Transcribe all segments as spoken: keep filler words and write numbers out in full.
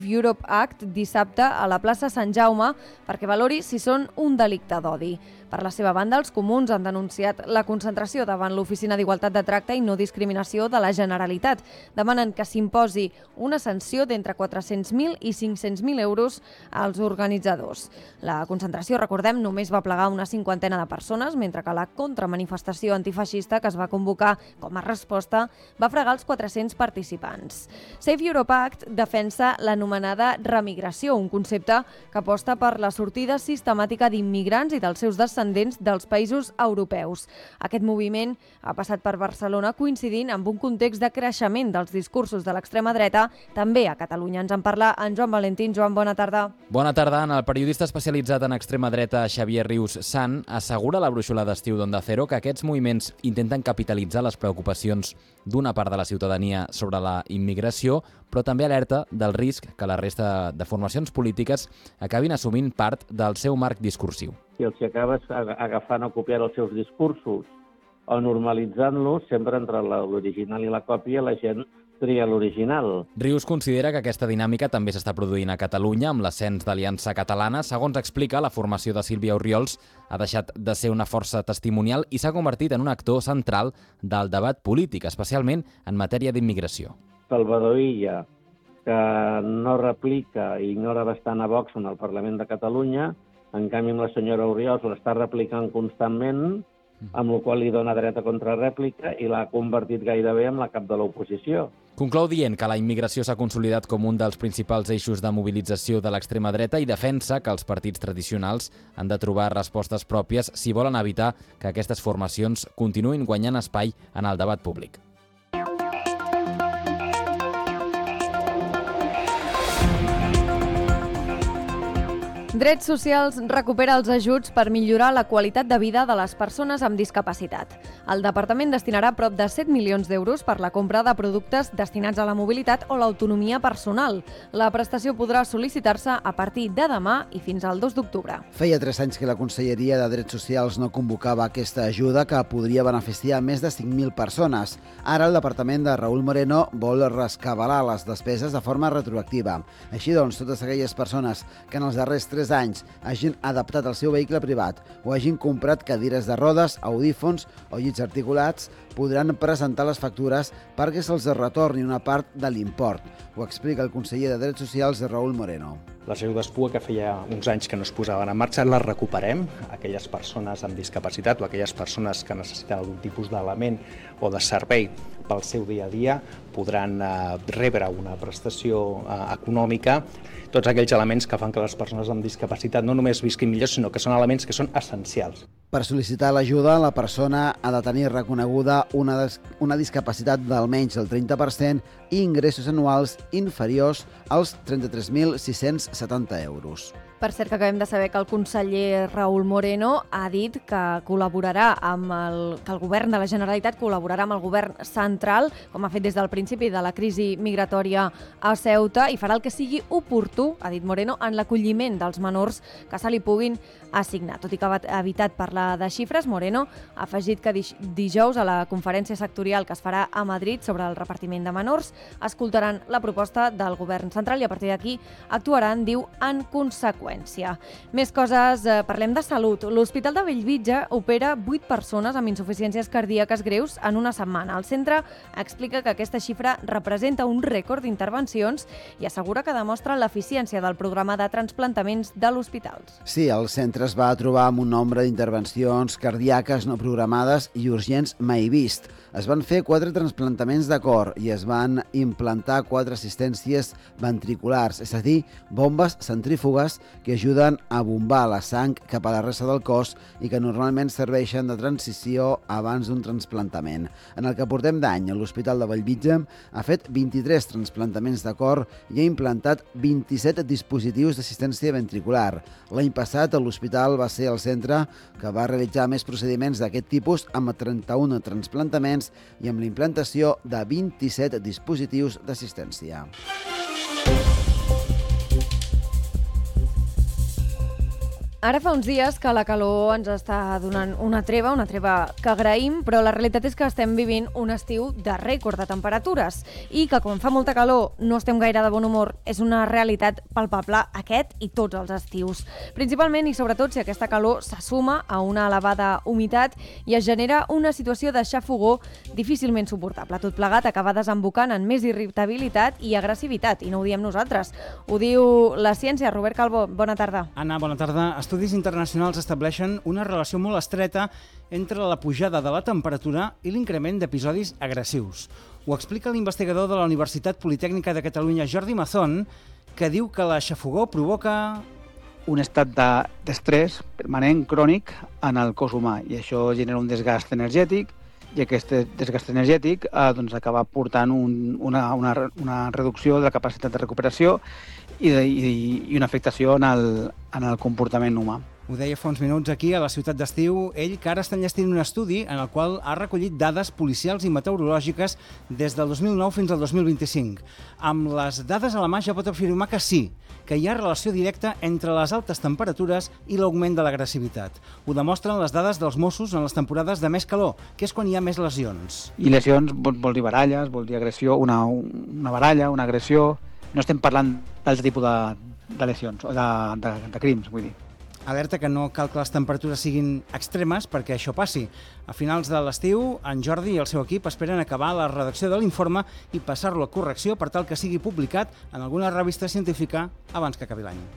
Europe Act dissabte a la plaça Sant Jaume perquè valori si són un delicte d'odi. Per la seva banda, els comuns han denunciat la concentració davant l'Oficina d'Igualtat de Tracte i No Discriminació de la Generalitat. Demanen que s'imposi una sanció d'entre quatre-cents mil i cinc-cents mil euros als organitzadors. La concentració, recordem, només va plegar una cinquantena de persones, mentre que la contramanifestació antifeixista que es va convocar com a resposta va fregar els quatre-cents participants. Save Europe Act defensa l'anomenada remigració, un concepte que aposta per la sortida sistemàtica d'immigrants i dels seus descendents dels països europeus. Aquest moviment ha passat per Barcelona coincidint amb un context de creixement dels discursos de l'extrema dreta, també a Catalunya. Ens en parla en Joan Valentín. Joan, bona tarda. Bona tarda. El periodista especialitzat en extrema dreta Xavier Rius Sant assegura a la brúixola d'estiu d'Onda Cero que aquests moviments intenten capitalitzar les preocupacions d'una part de la ciutadania sobre la immigració, però també alerta del risc que la resta de formacions polítiques acabin assumint part del seu marc discursiu. Si els acabes agafant o copiant els seus discursos o normalitzant-los, sempre entre l'original i la còpia la gent tria l'original. Rius considera que aquesta dinàmica també s'està produint a Catalunya amb l'ascens d'Aliança Catalana. Segons explica, la formació de Sílvia Orriols ha deixat de ser una força testimonial i s'ha convertit en un actor central del debat polític, especialment en matèria d'immigració. Salvador Illa, que no replica i ignora bastant a Vox en el Parlament de Catalunya, en canvi amb la senyora Orriols l'està replicant constantment, amb la qual li dona dreta contrarèplica i l'ha convertit gairebé en la cap de l'oposició. Conclou dient que la immigració s'ha consolidat com un dels principals eixos de mobilització de l'extrema dreta i defensa que els partits tradicionals han de trobar respostes pròpies si volen evitar que aquestes formacions continuïn guanyant espai en el debat públic. Drets Socials recupera els ajuts per millorar la qualitat de vida de les persones amb discapacitat. El departament destinarà prop de set milions d'euros per la compra de productes destinats a la mobilitat o l'autonomia personal. La prestació podrà sol·licitar-se a partir de demà i fins al dos d'octubre. Feia tres anys que la Conselleria de Drets Socials no convocava aquesta ajuda que podria beneficiar més de cinc mil persones. Ara el departament de Raúl Moreno vol rescabalar les despeses de forma retroactiva. Així doncs, totes aquelles persones que en els darrers tres anys hagin adaptat el seu vehicle privat o hagin comprat cadires de rodes, audífons o llits articulats podran presentar les factures perquè se'ls retorni una part de l'import. Ho explica el conseller de Drets Socials, Raúl Moreno. Les ajudes P U A que feia uns anys que no es posaven en marxa, les recuperem. Aquelles persones amb discapacitat o aquelles persones que necessiten algun tipus d'element o de servei pel seu dia a dia podran eh, rebre una prestació eh, econòmica. Tots aquells elements que fan que les persones amb discapacitat no només visquin millor, sinó que són elements que són essencials. Per sol·licitar l'ajuda, la persona ha de tenir reconeguda una, una discapacitat d'almenys el trenta per cent i ingressos anuals inferiors als trenta-tres mil sis-cents setanta euros. Per cert, que acabem de saber que el conseller Raúl Moreno ha dit que col·laborarà amb el, que el govern de la Generalitat col·laborarà amb el govern central, com ha fet des del principi de la crisi migratòria a Ceuta, i farà el que sigui oportú, ha dit Moreno, en l'acolliment dels menors que se li puguin assignar. Tot i que ha evitat parlar de xifres, Moreno ha afegit que dijous a la conferència sectorial que es farà a Madrid sobre el repartiment de menors escoltaran la proposta del govern central i a partir d'aquí actuaran, diu, en conseqüència. Més coses, eh, parlem de salut. L'Hospital de Bellvitge opera vuit persones amb insuficiències cardíaques greus en una setmana. El centre explica que aquesta xifra representa un rècord d'intervencions i assegura que demostra l'eficiència del programa de transplantaments de l'hospital. Sí, el centre es va trobar amb un nombre d'intervencions cardíaques no programades i urgents mai vist. Es van fer quatre transplantaments de cor i es van implantar quatre assistències ventriculars, és a dir, bombes centrífugues que ajuden a bombar la sang cap a la resta del cos i que normalment serveixen de transició abans d'un trasplantament. En el que portem d'any, l'Hospital de Bellvitge ha fet vint-i-tres transplantaments de cor i ha implantat vint-i-set dispositius d'assistència ventricular. L'any passat, l'hospital va ser el centre que va realitzar més procediments d'aquest tipus amb trenta-un transplantaments i amb la implantació de vint-i-set dispositius d'assistència. Ara fa uns dies que la calor ens està donant una treva, una treva que agraïm, però la realitat és que estem vivint un estiu de rècord de temperatures i que quan fa molta calor no estem gaire de bon humor és una realitat palpable aquest i tots els estius. Principalment i sobretot si aquesta calor s'assuma a una elevada humitat i es genera una situació de xafogó difícilment suportable. Tot plegat acaba desembocant en més irritabilitat i agressivitat, i no ho diem nosaltres. Ho diu la ciència. Robert Calvo, bona tarda. Anna, bona tarda. Estudis internacionals estableixen una relació molt estreta entre la pujada de la temperatura i l'increment d'episodis agressius. Ho explica l'investigador de la Universitat Politècnica de Catalunya, Jordi Mazón, que diu que la xafogó provoca un estat d'estrès permanent, crònic, en el cos humà, i això genera un desgast energètic, i aquest desgast energètic eh, doncs acaba portant un, una, una, una reducció de la capacitat de recuperació i, de, i, i una afectació en el, en el comportament humà. Ho deia fa uns minuts aquí a la ciutat d'Estiu, ell que ara està enllestint un estudi en el qual ha recollit dades policials i meteorològiques des del dos mil nou fins al dos mil vint-i-cinc. Amb les dades a la mà ja pot afirmar que sí, que hi ha relació directa entre les altes temperatures i l'augment de l'agressivitat. Ho demostren les dades dels Mossos en les temporades de més calor, que és quan hi ha més lesions. I lesions vol, vol dir baralles, vol dir agressió, una, una baralla, una agressió. No estem parlant d'altre tipus de, de lesions, o de, de, de crims, vull dir. Alerta que no cal que les temperatures siguin extremes perquè això passi. A finals de l'estiu, en Jordi i el seu equip esperen acabar la redacció de l'informe i passar-lo a correcció per tal que sigui publicat en alguna revista científica abans que acabi l'any.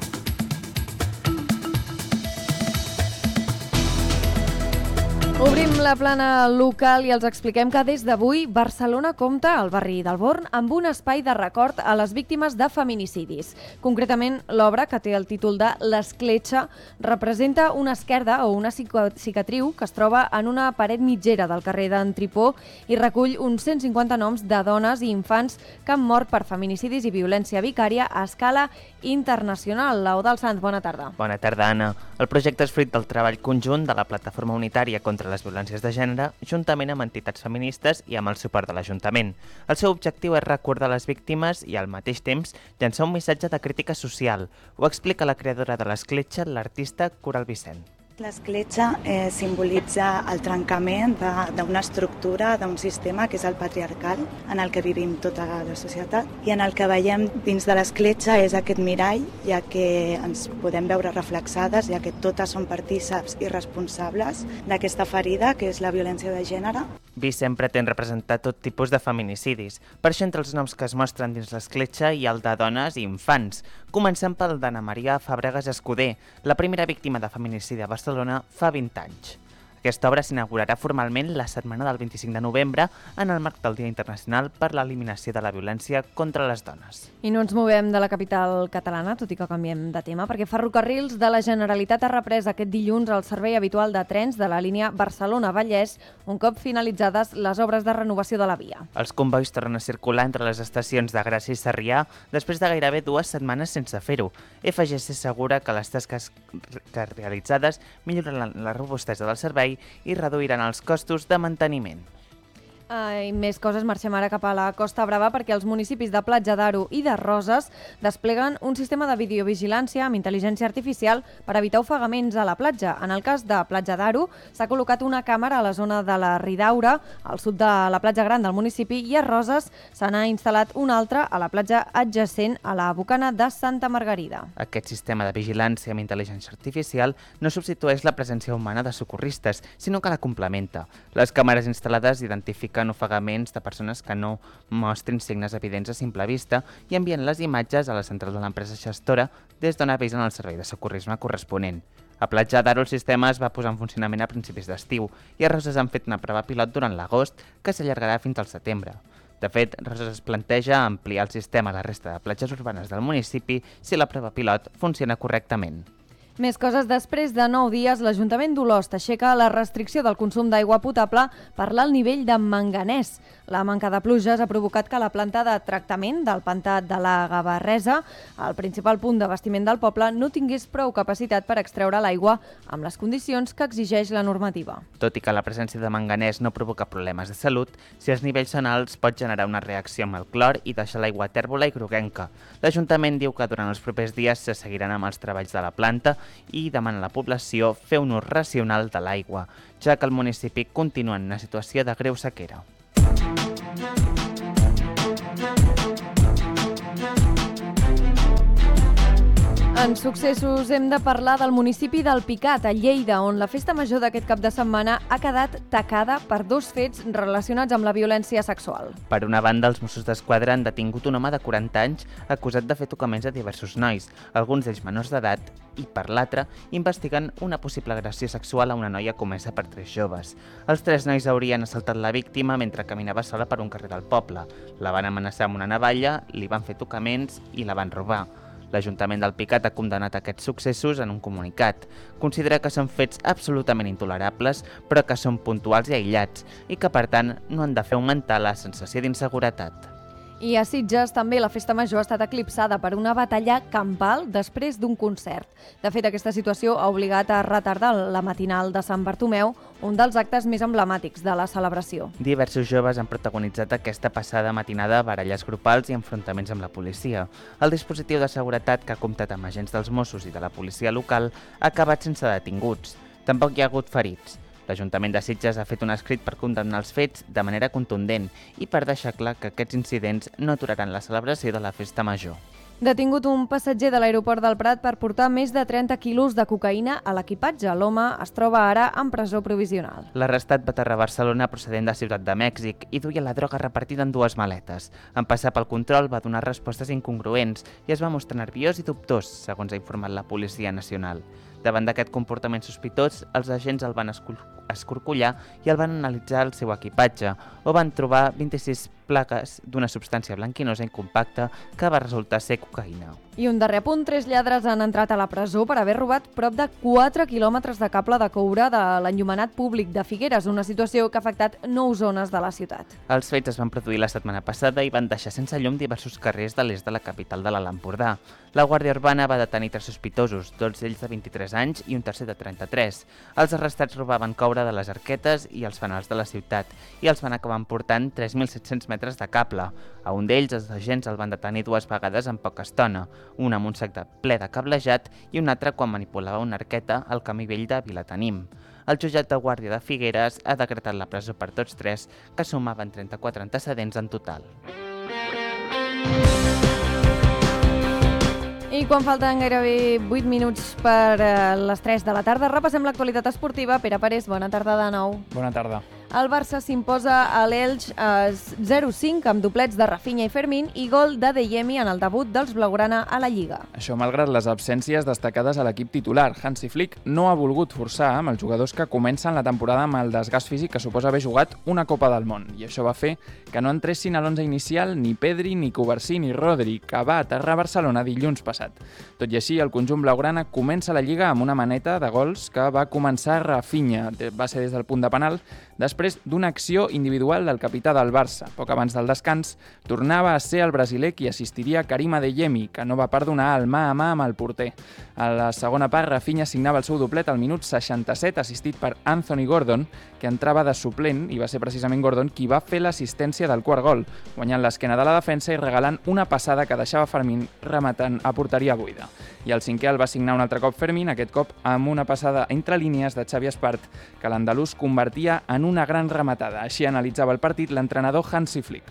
Obrim la plana local i els expliquem que des d'avui Barcelona compta, al barri del Born, amb un espai de record a les víctimes de feminicidis. Concretament, l'obra, que té el títol de L'Escletxa, representa una esquerda o una cicatriu que es troba en una paret mitgera del carrer d'en Tripó i recull uns cent cinquanta noms de dones i infants que han mort per feminicidis i violència vicària a escala internacional. Laudal Sant, bona tarda. Bona tarda, Anna. El projecte és fruit del treball conjunt de la Plataforma Unitària contra les Violències de Gènere, juntament amb entitats feministes i amb el suport de l'Ajuntament. El seu objectiu és recordar les víctimes i, al mateix temps, llançar un missatge de crítica social. Ho explica la creadora de l'Escletxa, l'artista Coral Vicent. L'escletxa eh, simbolitza el trencament d'una estructura, d'un sistema que és el patriarcal, en el que vivim tota la societat, i en el que veiem dins de l'escletxa és aquest mirall, ja que ens podem veure reflexades, ja que totes són partíceps i responsables d'aquesta ferida, que és la violència de gènere. Vicent pretén representar tot tipus de feminicidis. Per això, entre els noms que es mostren dins l'escletxa hi ha el de dones i infants, començant pel d'Anna Maria Fàbregas Escudé, la primera víctima de feminicidi a Barcelona fa vint anys. Aquesta obra s'inaugurarà formalment la setmana del vint-i-cinc de novembre en el marc del Dia Internacional per l'Eliminació de la Violència contra les Dones. I no ens movem de la capital catalana, tot i que canviem de tema, perquè Ferrocarrils de la Generalitat ha reprès aquest dilluns el servei habitual de trens de la línia Barcelona-Vallès, un cop finalitzades les obres de renovació de la via. Els convois tornen a circular entre les estacions de Gràcia i Sarrià després de gairebé dues setmanes sense fer-ho. F G C assegura que les tasques que realitzades milloraran la robustesa del servei i reduiran els costos de manteniment. I més coses, marxem ara cap a la Costa Brava perquè els municipis de Platja d'Aro i de Roses despleguen un sistema de videovigilància amb intel·ligència artificial per evitar ofegaments a la platja. En el cas de Platja d'Aro s'ha col·locat una càmera a la zona de la Ridaura, al sud de la platja gran del municipi, i a Roses se n'ha instal·lat una altra a la platja adjacent a la bocana de Santa Margarida. Aquest sistema de vigilància amb intel·ligència artificial no substitueix la presència humana de socorristes, sinó que la complementa. Les càmeres instal·lades identifiquen ofegaments de persones que no mostrin signes evidents a simple vista i envien les imatges a la central de l'empresa gestora des d'on avisen el servei de socorrisme corresponent. A Platja d'Aro el sistema es va posar en funcionament a principis d'estiu i a Roses han fet una prova pilot durant l'agost que s'allargarà fins al setembre. De fet, Roses es planteja ampliar el sistema a la resta de platges urbanes del municipi si la prova pilot funciona correctament. Més coses. Després de nou dies, l'Ajuntament d'Olost aixeca la restricció del consum d'aigua potable per l'alt nivell de manganès. La manca de pluges ha provocat que la planta de tractament del pantà de la Gavarresa, el principal punt d'abastiment del poble, no tingués prou capacitat per extreure l'aigua amb les condicions que exigeix la normativa. Tot i que la presència de manganès no provoca problemes de salut, si els nivells són alts pot generar una reacció amb el clor i deixar l'aigua tèrbola i groguenca. L'Ajuntament diu que durant els propers dies se seguiran amb els treballs de la planta i demana a la població fer un ús racional de l'aigua, ja que el municipi continua en una situació de greu sequera. En successos hem de parlar del municipi d'Alpicat, a Lleida, on la festa major d'aquest cap de setmana ha quedat tacada per dos fets relacionats amb la violència sexual. Per una banda, els Mossos d'Esquadra han detingut un home de quaranta anys acusat de fer tocaments a diversos nois, alguns d'ells menors d'edat, i per l'altra, investiguen una possible agressió sexual a una noia comesa per tres joves. Els tres nois haurien assaltat la víctima mentre caminava sola per un carrer del poble. La van amenaçar amb una navalla, li van fer tocaments i la van robar. L'Ajuntament d'Alpicat ha condemnat aquests successos en un comunicat. Considera que són fets absolutament intolerables, però que són puntuals i aïllats, i que, per tant, no han de fer augmentar la sensació d'inseguretat. I a Sitges també la festa major ha estat eclipsada per una batalla campal després d'un concert. De fet, aquesta situació ha obligat a retardar la matinal de Sant Bartomeu, un dels actes més emblemàtics de la celebració. Diversos joves han protagonitzat aquesta passada matinada baralles grupals i enfrontaments amb la policia. El dispositiu de seguretat, que ha comptat amb agents dels Mossos i de la policia local, ha acabat sense detinguts. Tampoc hi ha hagut ferits. L'Ajuntament de Sitges ha fet un escrit per condemnar els fets de manera contundent i per deixar clar que aquests incidents no aturaran la celebració de la festa major. Detingut un passatger de l'aeroport del Prat per portar més de trenta quilos de cocaïna a l'equipatge. L'home es troba ara en presó provisional. L'arrestat va aterrar a Barcelona procedent de Ciutat de Mèxic i duia la droga repartida en dues maletes. En passar pel control va donar respostes incongruents i es va mostrar nerviós i dubtós, segons ha informat la Policia Nacional. Davant d'aquest comportament sospitós, els agents el van escorcollar i el van analitzar el seu equipatge, on van trobar vint-i-sis plaques d'una substància blanquinosa i compacta que va resultar ser cocaïna. I un darrer punt, tres lladres han entrat a la presó per haver robat prop de quatre quilòmetres de cable de coure de l'enllumenat públic de Figueres, una situació que ha afectat nou zones de la ciutat. Els fets es van produir la setmana passada i van deixar sense llum diversos carrers de l'est de la capital de l'Alt Empordà. La Guàrdia Urbana va detenir tres sospitosos, tots ells de vint-i-tres anys i un tercer de trenta-tres. Els arrestats robaven coure de les arquetes i els fanals de la ciutat i els van acabar emportant tres mil set-cents metres de cable. A un d'ells, els agents el van detenir dues vegades en poca estona, un amb un sac de ple de cablejat i un altre quan manipulava una arqueta al camí vell de Vilatenim. El jutjat de Guàrdia de Figueres ha decretat la presó per tots tres, que sumaven trenta-quatre antecedents en total. I quan falten gairebé vuit minuts per les tres de la tarda, repassem l'actualitat esportiva. Pere Parés, bona tarda de nou. Bona tarda. El Barça s'imposa a l'Elx zero cinc amb doblets de Rafinha i Fermín i gol de Deyemi en el debut dels blaugrana a la Lliga. Això malgrat les absències destacades a l'equip titular. Hansi Flick no ha volgut forçar amb els jugadors que comencen la temporada amb el desgast físic que suposa haver jugat una Copa del Món. I això va fer que no entressin a l'onze inicial ni Pedri, ni Covarsí, ni Rodri, que va aterrar a Barcelona dilluns passat. Tot i així, el conjunt blaugrana comença la Lliga amb una maneta de gols que va començar Rafinha. Va ser des del punt de penal, després d'una acció individual del capità del Barça. Poc abans del descans, tornava a ser el brasiler qui assistiria a Karim Adeyemi, que no va perdonar el mà a mà amb el porter. A la segona part, Rafinha signava el seu doblet al minut seixanta-set, assistit per Anthony Gordon, que entrava de suplent, i va ser precisament Gordon qui va fer l'assistència del quart gol, guanyant l'esquena de la defensa i regalant una passada que deixava Fermín rematant a porteria buida. I el cinquè el va signar un altre cop Fermín, aquest cop amb una passada entre línies de Xavi Espart, que l'andalús convertia en una gran rematada. Així analitzava el partit l'entrenador Hansi Flick.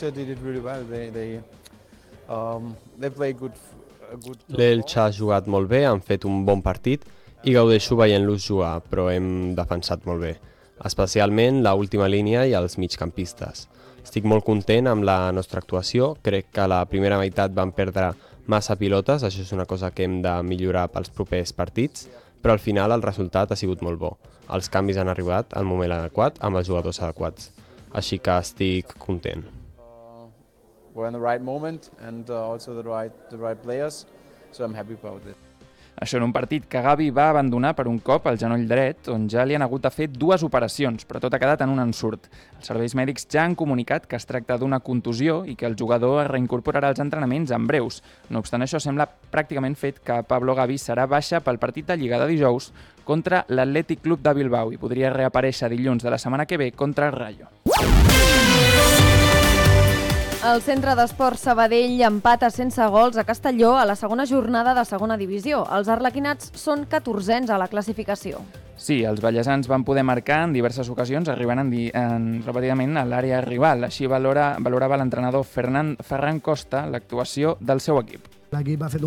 L'Elx ha jugat molt bé, han fet un bon partit i gaudeixo veient-los jugar, però hem defensat molt bé, especialment la última línia i els migcampistes. Estic molt content amb la nostra actuació, crec que a la primera meitat vam perdre massa pilotes, això és una cosa que hem de millorar pels propers partits, però al final el resultat ha sigut molt bo. Els canvis han arribat al moment adequat amb els jugadors adequats, així que estic content. We're in the right moment and uh, also the right the right players, so I'm happy about it. Això en un partit que Gavi va abandonar per un cop al genoll dret, on ja li han hagut de fer dues operacions, però tot ha quedat en un ensurt. Els serveis mèdics ja han comunicat que es tracta d'una contusió i que el jugador es reincorporarà als entrenaments en breus. No obstant això, sembla pràcticament fet que Pablo Gavi serà baixa pel partit de Lliga de dijous contra l'Atlètic Club de Bilbao i podria reaparèixer dilluns de la setmana que ve contra el Rayo. El Centre d'Esports Sabadell empata sense gols a Castelló a la segona jornada de segona divisió. Els arlequinats són catorzens a la classificació. Sí, els ballesans van poder marcar en diverses ocasions, arribant en, en, repetidament a l'àrea rival. Així valora, valorava l'entrenador Ferran, Ferran Costa l'actuació del seu equip. L'equip ha fet un